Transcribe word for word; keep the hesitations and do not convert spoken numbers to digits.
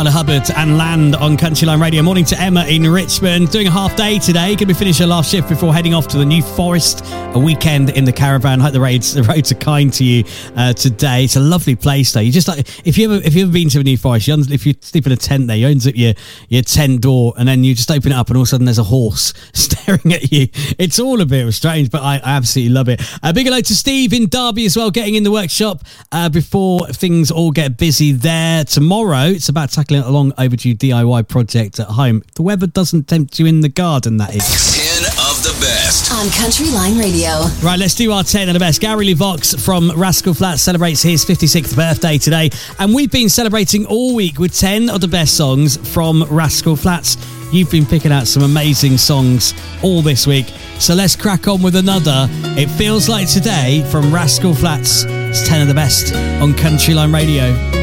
Tyler Hubbard and Land on Countryline Radio. Morning to Emma in Richmond. Doing a half day today. Going to be finishing her last shift before heading off to the New Forest. A weekend in the caravan. Hope the roads, the roads are kind to you uh, today. It's a lovely place though. You just like, if you ever, if you've ever been to a New Forest, you un- if you sleep in a tent there, you unzip your, your tent door and then you just open it up and all of a sudden there's a horse staring at you. It's all a bit strange, but I, I absolutely love it. A big hello to Steve in Derby as well, getting in the workshop uh, before things all get busy there. Tomorrow, it's about tackling a long overdue D I Y project at home. If the weather doesn't tempt you in the garden, that is. ten of the best on Countryline Radio. Right, let's do our ten of the best. Gary Lee Vox from Rascal Flatts celebrates his fifty-sixth birthday today, and we've been celebrating all week with ten of the best songs from Rascal Flatts. You've been picking out some amazing songs all this week, so let's crack on with another. It Feels Like Today from Rascal Flatts. It's ten of the best on Countryline Radio.